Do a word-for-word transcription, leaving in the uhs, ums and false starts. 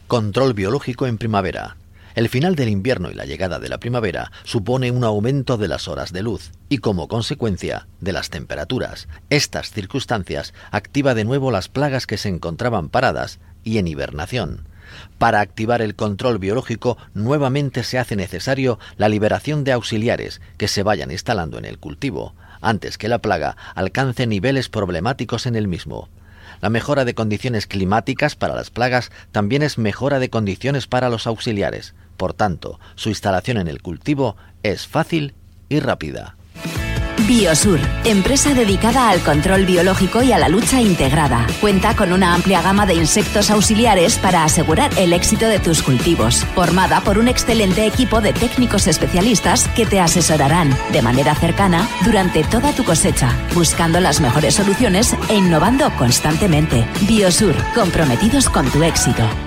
Control biológico en primavera. El final del invierno y la llegada de la primavera supone un aumento de las horas de luz y, como consecuencia, de las temperaturas. Estas circunstancias activa de nuevo las plagas que se encontraban paradas y en hibernación. Para activar el control biológico, nuevamente se hace necesario la liberación de auxiliares que se vayan instalando en el cultivo, antes que la plaga alcance niveles problemáticos en el mismo. La mejora de condiciones climáticas para las plagas también es mejora de condiciones para los auxiliares. Por tanto, su instalación en el cultivo es fácil y rápida. Biosur, empresa dedicada al control biológico y a la lucha integrada. Cuenta con una amplia gama de insectos auxiliares para asegurar el éxito de tus cultivos. Formada por un excelente equipo de técnicos especialistas que te asesorarán de manera cercana durante toda tu cosecha, buscando las mejores soluciones e innovando constantemente. Biosur, comprometidos con tu éxito.